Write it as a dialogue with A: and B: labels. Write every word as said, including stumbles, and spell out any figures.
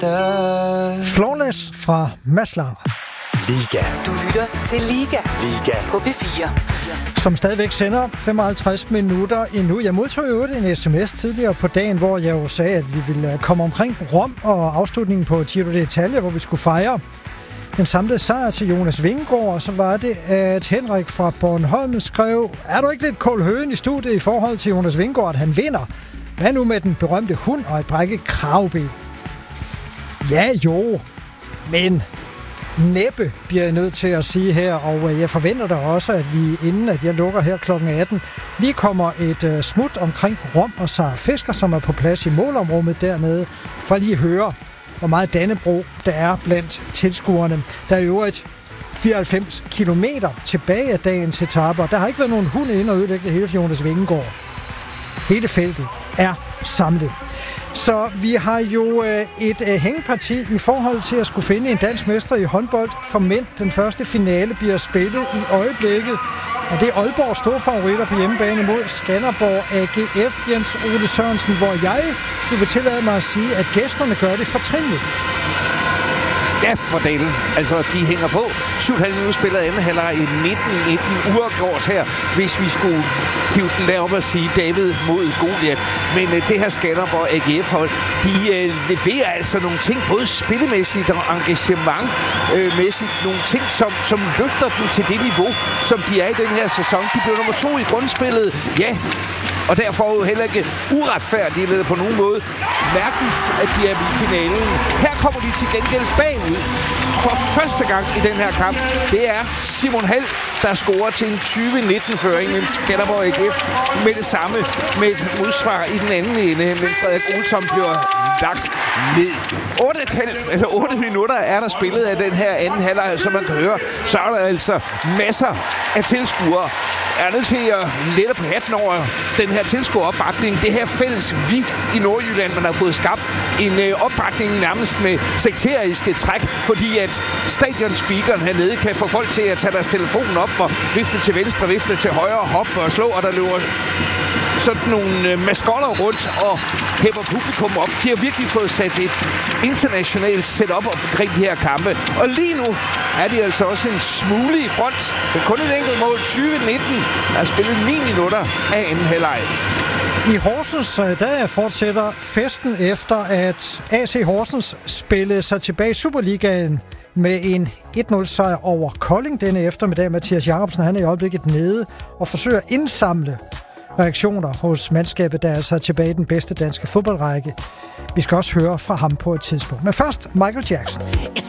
A: Flawless fra Mads Langer.
B: Liga.
C: Du lytter til Liga.
B: Liga.
C: På P fire.
A: Som stadigvæk sender femoghalvtreds minutter endnu. Jeg modtog jo en sms tidligere på dagen, hvor jeg jo sagde, at vi ville komme omkring Rom og afslutningen på Giro d'Italia, hvor vi skulle fejre den samlede sejr til Jonas Vingegaard. Og så var det, at Henrik fra Bornholm skrev, er du ikke lidt kold høen i studiet i forhold til Jonas Vingegaard, at han vinder? Hvad nu med den berømte hund og et brækket kravben? Ja jo, men næppe bliver jeg nødt til at sige her, og jeg forventer da også, at vi inden at jeg lukker her klokken atten, lige kommer et uh, smut omkring Rom og Sara Fisker, som er på plads i målområdet dernede, for at lige høre, hvor meget Dannebro der er blandt tilskuerne. Der er jo et fireoghalvfems kilometer tilbage af dagens etape, og der har ikke været nogen hund inde og ødelægge det hele for Jonas Vingegaard. Hele feltet er samlet. Så vi har jo et hængeparti i forhold til at skulle finde en dansk mester i håndbold for mænd. Den første finale bliver spillet i øjeblikket, og det er Aalborgs store favoritter på hjemmebane mod Skanderborg A G F. Jens Ole Sørensen, hvor jeg vil tillade mig at sige, at gæsterne gør det fortrinligt.
D: Ja, for delen. Altså, de hænger på. syv komma fem minutter spiller anden halvleg i nitten nitten uafgjort her, hvis vi skulle hive den derop og sige David mod Goliath. Men uh, det her Skanderborg A G F-hold, de uh, leverer altså nogle ting, både spillemæssigt og engagementmæssigt. Uh, nogle ting, som, som løfter dem til det niveau, som de er i den her sæson. De blev nummer to i grundspillet. Ja, og derfor jo heller ikke uretfærdigt eller på nogen måde mærkeligt, at de er i finalen. Her kommer de til gengæld bagud for første gang i den her kamp. Det er Simon Hald, der scorer til en tyve nitten-føring, mens Skanderborg A G F med det samme med et modsvar i den anden ende, men Frederik Olsson bliver lagt ned. otte minutter er der spillet af den her anden halvleg, som man kan høre. Så er der altså masser af tilskuere. Jeg er nødt til at lette på hatten over den her tilskueropbakning. Det her fælles vi i Nordjylland, man har fået skabt en øh, opbakning nærmest med sekteriske træk, fordi at stadionspeakeren hernede kan få folk til at tage deres telefon op og vifte til venstre, vifte til højre, hoppe og slå, og der løber sådan nogle maskotter rundt og hæpper publikum op. De har virkelig fået sat et internationalt setup op omkring de her kampe. Og lige nu er de altså også en smule i front. Men kun et enkelt mål, tyve nitten, der er spillet ni minutter af anden halvleg.
A: I Horsens, der fortsætter festen efter, at A C Horsens spillede sig tilbage i Superligaen med en et nul sejr over Kolding denne eftermiddag. Mathias Jacobsen, han er i øjeblikket nede og forsøger at indsamle reaktioner hos mandskabet, der altså er tilbage i den bedste danske fodboldrække. Vi skal også høre fra ham på et tidspunkt. Men først Michael Jackson.